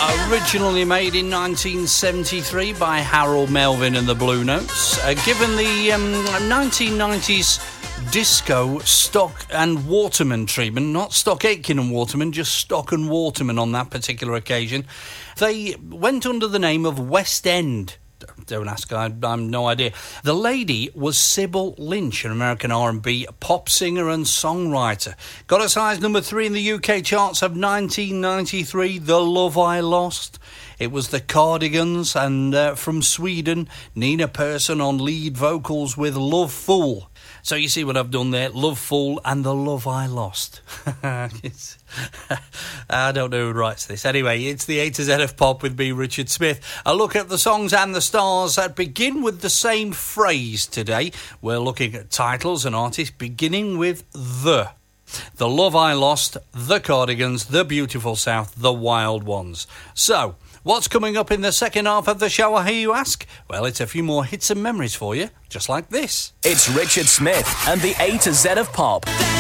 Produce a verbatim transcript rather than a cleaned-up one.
Originally made in nineteen seventy-three by Harold Melvin and the Blue Notes. Uh, given the um, nineteen nineties disco Stock and Waterman treatment, not Stock Aitken and Waterman, just Stock and Waterman on that particular occasion, they went under the name of West End. Don't ask, I, I have no idea. The lady was Sybil Lynch, an American R and B pop singer and songwriter. Got a size number three in the U K charts of nineteen ninety-three, The Love I Lost. It was the Cardigans, and uh, from Sweden, Nina Persson on lead vocals with Love Fool. So you see what I've done there, Love Fool and The Love I Lost. I don't know who writes this. Anyway, it's the A to Z of Pop with me, Richard Smith. A look at the songs and the stars that begin with the same phrase today. We're looking at titles and artists beginning with the. The Love I Lost, The Cardigans, The Beautiful South, The Wild Ones. So, what's coming up in the second half of the show, I hear you ask? Well, it's a few more hits and memories for you, just like this. It's Richard Smith and the A to Z of Pop.